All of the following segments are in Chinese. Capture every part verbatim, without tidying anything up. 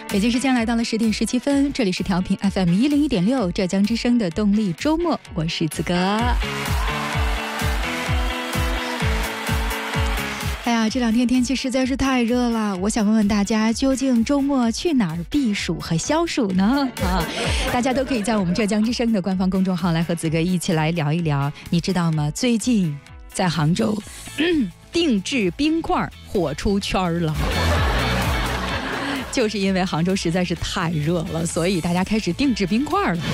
北京时间来到了十点十七分，这里是调频 F M 一零一点六浙江之声的动力周末，我是子哥。哎呀，这两天天气实在是太热了，我想问问大家，究竟周末去哪儿避暑和消暑呢？啊，大家都可以在我们浙江之声的官方公众号来和子哥一起来聊一聊。你知道吗？最近在杭州，嗯、定制冰块火出圈了。就是因为杭州实在是太热了，所以大家开始定制冰块了。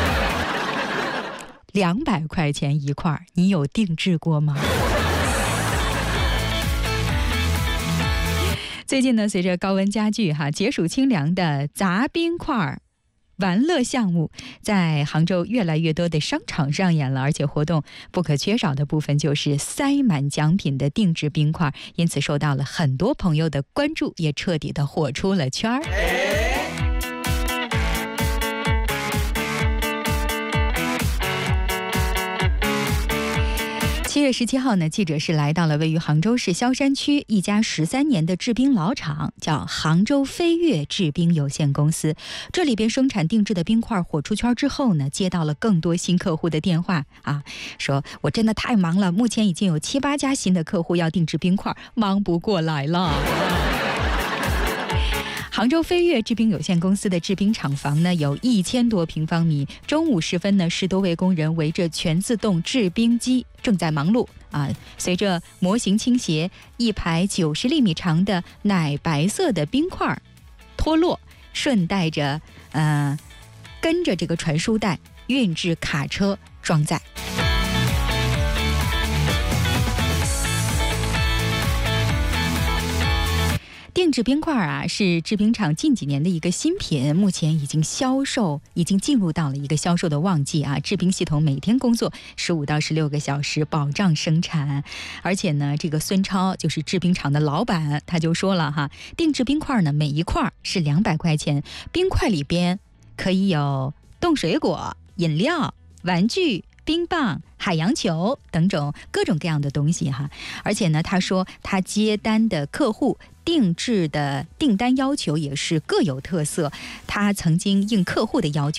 两百块钱一块，你有定制过吗？最近呢，随着高温加剧，哈，解暑清凉的砸冰块玩乐项目在杭州越来越多的商场上演了，而且活动不可缺少的部分就是塞满奖品的定制冰块，因此受到了很多朋友的关注，也彻底的火出了圈儿。七月十七号呢，记者是来到了位于杭州市萧山区一家十三年的制冰老厂，叫杭州飞跃制冰有限公司。这里边生产定制的冰块火出圈之后呢，接到了更多新客户的电话啊，说我真的太忙了，目前已经有七八家新的客户要定制冰块，忙不过来了。杭州飞跃制冰有限公司的制冰厂房呢，有一千多平方米。中午时分呢，十多位工人围着全自动制冰机正在忙碌啊。随着模型倾斜，一排九十厘米长的奶白色的冰块脱落，顺带着呃跟着这个传输带运至卡车装载。定制冰块啊，是制冰厂近几年的一个新品，目前已经销售，已经进入到了一个销售的旺季啊。制冰系统每天工作十五到十六个小时，保障生产。而且呢，这个孙超就是制冰厂的老板，他就说了哈，定制冰块呢，每一块是两百块钱，冰块里边可以有冻水果、饮料、玩具、冰棒、海洋球等种各种各样的东西哈。而且呢，他说他接单的客户定制的订单要求也是各有特色，他曾经应客户的要求